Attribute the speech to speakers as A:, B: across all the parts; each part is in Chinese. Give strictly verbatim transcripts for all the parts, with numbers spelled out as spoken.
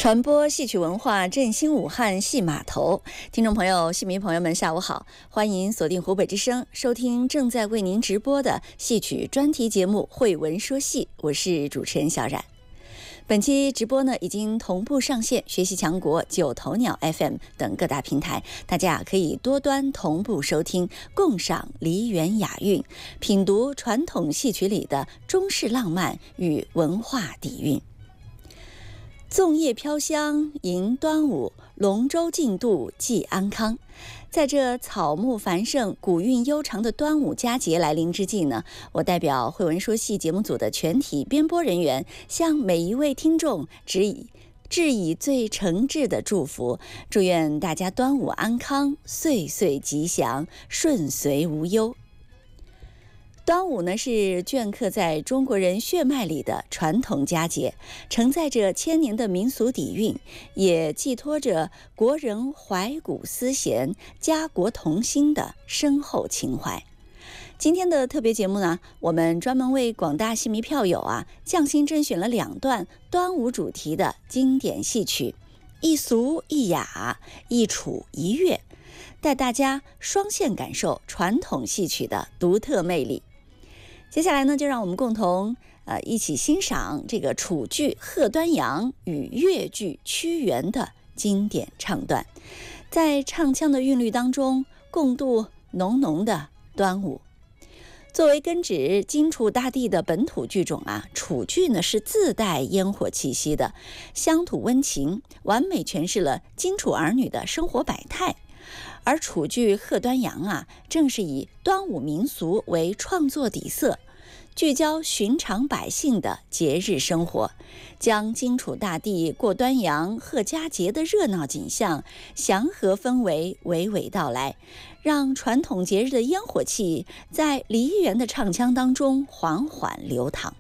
A: 传播戏曲文化，振兴武汉戏码头。听众朋友、戏迷朋友们，下午好，欢迎锁定湖北之声，收听正在为您直播的戏曲专题节目《慧文说戏》，我是主持人小冉。本期直播呢，已经同步上线学习强国、九头鸟 F M 等各大平台，大家可以多端同步收听，共赏梨园雅韵，品读传统戏曲里的中式浪漫与文化底蕴。粽叶飘香迎端午，龙舟竞渡祭安康。在这草木繁盛、古韵悠长的端午佳节来临之际呢，我代表慧文说戏节目组的全体编播人员，向每一位听众致以致以最诚挚的祝福，祝愿大家端午安康，岁岁吉祥，顺遂无忧。端午呢，是镌刻在中国人血脉里的传统佳节，承载着千年的民俗底蕴，也寄托着国人怀古思贤、家国同心的深厚情怀。今天的特别节目呢，我们专门为广大戏迷票友啊，匠心甄选了两段端午主题的经典戏曲，一俗一雅，一楚一乐，带大家双线感受传统戏曲的独特魅力。接下来呢，就让我们共同呃一起欣赏这个楚剧《贺端阳》与越剧《屈原》的经典唱段，在唱腔的韵律当中共度浓浓的端午。作为根植荆楚大地的本土剧种啊，楚剧呢是自带烟火气息的，乡土温情，完美诠释了荆楚儿女的生活百态。而楚剧《贺端阳》啊，正是以端午民俗为创作底色，聚焦寻常百姓的节日生活，将荆楚大地过端阳、贺佳节的热闹景象、祥和氛围娓娓道来，让传统节日的烟火气在梨园的唱腔当中缓缓流淌。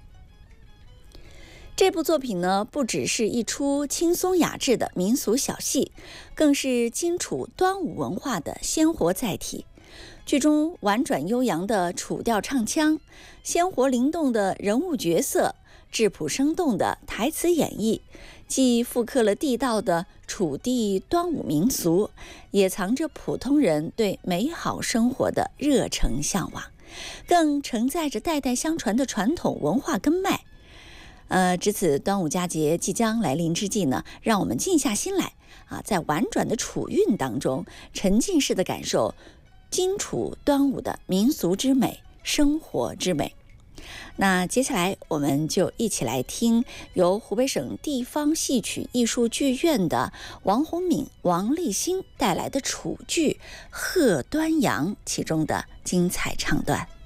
A: 这部作品呢，不只是一出轻松雅致的民俗小戏，更是荆楚端午文化的鲜活载体。剧中婉转悠扬的楚调唱腔，鲜活灵动的人物角色，质朴生动的台词演绎，既复刻了地道的楚地端午民俗，也藏着普通人对美好生活的热诚向往，更承载着代代相传的传统文化根脉。呃，值此端午佳节即将来临之际呢，让我们静下心来啊，在婉转的楚韵当中，沉浸式的感受荆楚端午的民俗之美、生活之美。那接下来我们就一起来听由湖北省地方戏曲艺术剧院的王洪敏、王立新带来的楚剧《贺端阳》其中的精彩唱段。